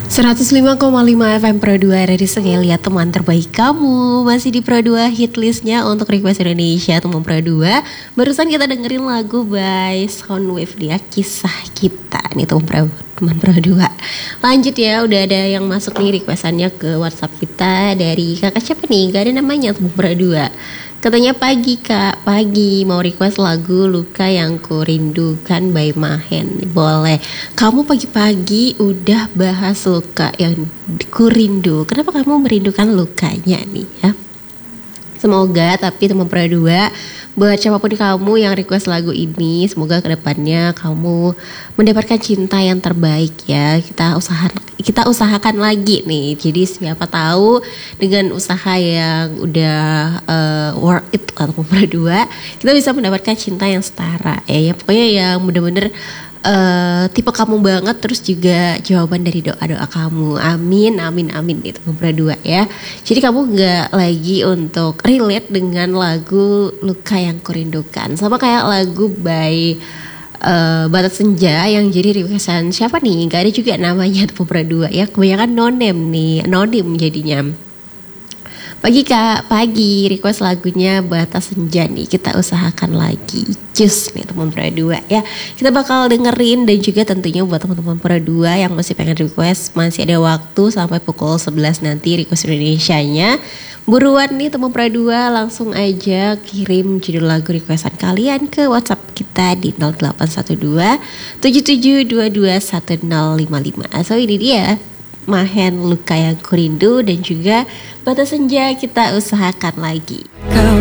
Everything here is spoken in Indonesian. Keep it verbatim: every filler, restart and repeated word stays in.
seratus lima koma lima F M Pro dua dari Sengelia, teman terbaik kamu. Masih di Pro dua hitlistnya untuk Request Indonesia teman Pro dua. Barusan kita dengerin lagu by Soundwave, dia Kisah Kita. Nih teman Pro, teman Pro dua. Lanjut ya, udah ada yang masuk nih requestannya ke WhatsApp kita. Dari kakak siapa nih? Gak ada namanya teman Pro dua. Katanya pagi kak, pagi mau request lagu Luka Yang Kurindukan by Mahen. Boleh. Kamu pagi-pagi udah bahas luka yang kurindu. Kenapa kamu merindukan lukanya nih ya? Semoga tapi teman Pro dua, buat siapapun kamu yang request lagu ini, semoga kedepannya kamu mendapatkan cinta yang terbaik ya. Kita usahakan kita usahakan lagi nih. Jadi siapa tahu dengan usaha yang udah uh, worth it atau Pro dua, kita bisa mendapatkan cinta yang setara ya. Ya pokoknya yang bener-bener Uh, tipe kamu banget, terus juga jawaban dari doa-doa kamu. Amin, amin, amin itu Pro dua ya. Jadi kamu gak lagi untuk relate dengan lagu Luka Yang Kurindukan, sama kayak lagu by uh, Batas Senja yang jadi requestan siapa nih? Gak ada juga namanya tuh Pro dua ya. Kebanyakan no-name nih, anonim jadinya. Pagi kak, pagi request lagunya Batas Senja nih, kita usahakan lagi. Cus nih teman Pro dua ya. Kita bakal dengerin, dan juga tentunya buat teman-teman Pro dua yang masih pengen request, masih ada waktu sampai pukul sebelas nanti request Indonesianya. Buruan nih teman Pro dua, langsung aja kirim judul lagu requestan kalian ke WhatsApp kita di nol delapan satu dua tujuh tujuh dua dua satu nol lima lima. So ini dia Mahen, Luka Yang Kurindu, dan juga Batas Senja, kita usahakan lagi.